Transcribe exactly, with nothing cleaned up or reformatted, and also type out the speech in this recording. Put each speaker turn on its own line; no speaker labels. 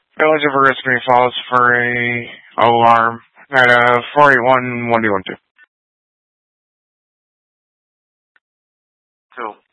Village of Oriskany Falls for a alarm at uh, four eight one, one two one two.
Cool.